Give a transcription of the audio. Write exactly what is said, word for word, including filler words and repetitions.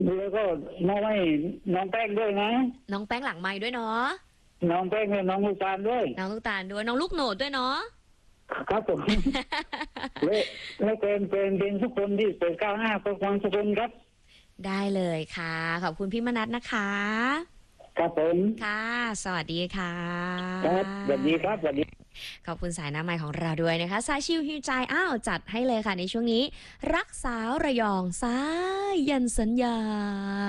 แล้วก็น้องไม่น้องแป้งด้วยนะน้องแป้งหลังไม้ด้วยเนาะน้องแป้งเนี่ยน้องลูกตาลด้วยน้องลูกตาลด้วยน้องลูกโหนดด้วยเนาะครับผมและและเป็นเป็นเป็นทุกคนที่เปิดก้าวหน้าก็ฟังทุกคนครับได้เลยค่ะขอบคุณพี่มนัสนะคะครับผมค่ะสวัสดีค่ะครับสวัสดีครับสวัสดีขอบคุณสายน้ำใหม่ของเราด้วยนะคะสายชิวฮิวใจอ้าวจัดให้เลยค่ะในช่วงนี้รักสาวระยองสายยันสัญญา